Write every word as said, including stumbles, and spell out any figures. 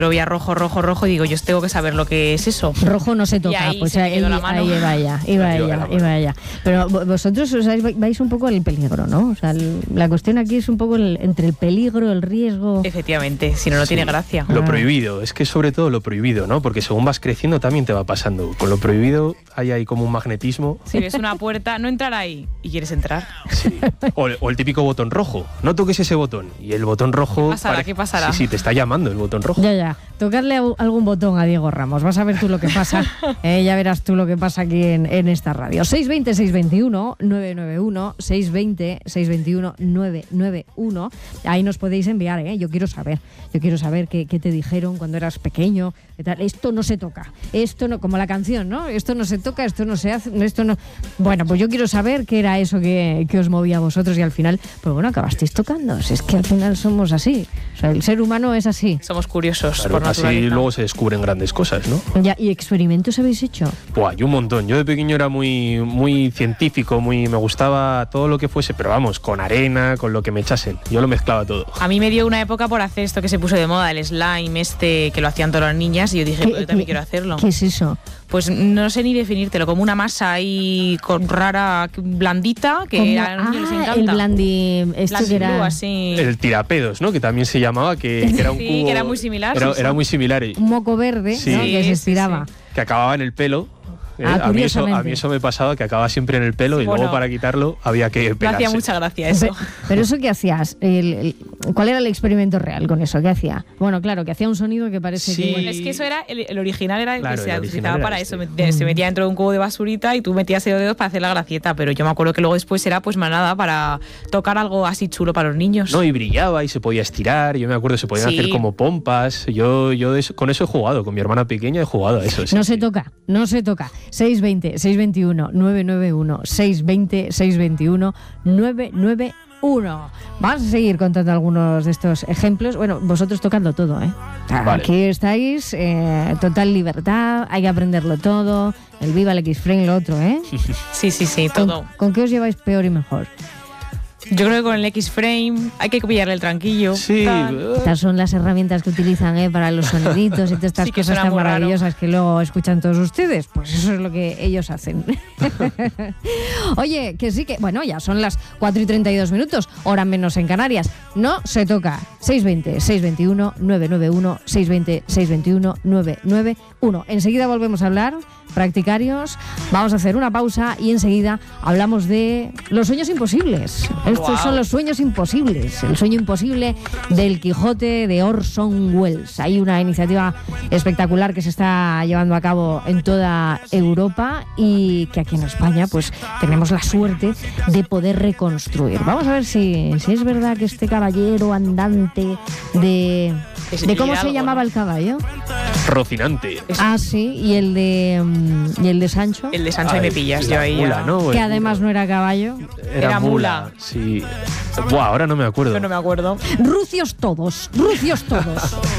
lo veía rojo, rojo, rojo, y digo, yo tengo que saber lo que es eso. Rojo no se toca, ahí pues se ahí, me quedó la mano. ahí iba ella, iba ella, iba ella. Pero vosotros o sea, vais un poco al peligro, ¿no? O sea, el, la cuestión aquí es un poco el, entre el peligro, el riesgo. Efectivamente, si no, no sí. tiene gracia. Lo prohibido, es que sobre todo lo prohibido, ¿no? Porque según vas creciendo también te va pasando. Con lo prohibido hay ahí como un magnetismo. Si ves una puerta, no entrar ahí y quieres entrar. Sí. O, o el típico botón rojo, no toques ese botón. Y el botón rojo... ¿Qué pasará? Pare... ¿Qué pasará? Sí, sí, te está llamando el botón rojo. Ya, ya. Tocarle a algún botón a Diego Ramos. Vas a ver tú lo que pasa. eh, ya verás tú lo que pasa aquí en, en esta radio. seis veinte, seis veintiuno, nueve noventa y uno, seis veinte, seis veintiuno, nueve noventa y uno. Ahí nos podéis enviar, ¿eh? Yo quiero saber. Yo quiero saber qué, qué te dijeron cuando eras pequeño. ¿Qué tal? Esto no se toca. Esto no, como la canción, ¿no? Esto no se toca, esto no se hace, esto no... Bueno, pues yo quiero saber qué era eso que, que os movía a vosotros y al final, pues bueno, acabasteis tocando. Si es que al final somos así. O sea, el ser humano es así. Somos curiosos, claro, por naturaleza. Así luego se descubren grandes cosas, ¿no? Ya, ¿y experimentos habéis hecho? Buah, yo un montón. Yo de pequeño era muy, muy científico, muy me gustaba todo lo que fuese, pero vamos, con arena, con lo que me echasen. Yo lo mezclaba todo. A mí me dio una época por hacer esto que se puso de moda, el slime este, que lo hacían todas las niñas, y yo dije, pues yo también quiero hacerlo. ¿Qué es eso? Pues no sé ni definírtelo, como una masa ahí con rara, blandita, que como, a los niños ah, les encanta. El blandi... Esto blandi que era... blue, así. El tirapedos, ¿no? Que también se llamaba, que, que era un sí, cubo... que era muy similar. Era, sí, sí. era muy similar. Un moco verde, sí. ¿no? Que se estiraba. Sí, sí. Que acababa en el pelo. ¿eh? Ah, a, mí eso, a mí eso me pasaba, que acababa siempre en el pelo y bueno, luego para quitarlo había que pelarse. Me hacía mucha gracia eso. Pero, pero ¿eso qué hacías? El, el, ¿Cuál era el experimento real con eso? ¿Qué hacía? Bueno, claro, que hacía un sonido que parece sí. que... Bueno, es que eso era, el, el original era el claro, que se el utilizaba para este. eso. Mm. Se metía dentro de un cubo de basurita y tú metías los dedos para hacer la gracieta, pero yo me acuerdo que luego después era pues más nada para tocar algo así chulo para los niños. No, y brillaba y se podía estirar, yo me acuerdo, se podían sí. hacer como pompas. Yo, yo eso, con eso he jugado, con mi hermana pequeña he jugado a eso. Sí, no sí. se toca, no se toca. seis veinte, seis veintiuno, nueve noventa y uno, seis veinte, seis veintiuno, nueve noventa y uno. Vamos a seguir contando algunos de estos ejemplos. Bueno, vosotros tocando todo, ¿eh? Vale. Aquí estáis, eh, total libertad, hay que aprenderlo todo. El Viva el X-Frame, lo otro, ¿eh? Sí, sí, sí, todo. ¿Con, ¿Con qué os lleváis peor y mejor? Yo creo que con el X-Frame hay que pillarle el tranquillo. Sí. Tal. Estas son las herramientas que utilizan ¿eh? para los soniditos y todas estas sí cosas tan maravillosas raro. que luego escuchan todos ustedes. Pues eso es lo que ellos hacen. Oye, que sí que... Bueno, ya son las cuatro y treinta y dos minutos, hora menos en Canarias. No se toca. seis veinte, seis veintiuno, nueve noventa y uno, seis veinte, seis veintiuno, nueve noventa y uno. Enseguida volvemos a hablar, practicarios. Vamos a hacer una pausa y enseguida hablamos de los sueños imposibles. Estos wow. son los sueños imposibles. El sueño imposible del Quijote de Orson Welles. Hay una iniciativa espectacular que se está llevando a cabo en toda Europa y que aquí en España pues tenemos la suerte de poder reconstruir. Vamos a ver si, si es verdad que este caballero andante de... ¿De cómo se llamaba el caballo? Rocinante. Ah, sí, y el de y el de Sancho. El de Sancho ahí me pillas, yo ahí mula, ya. ¿no? Que además no era caballo. Era, era mula. mula. Sí. Buah, ahora no me acuerdo. Yo no me acuerdo. Rucios todos, rucios todos.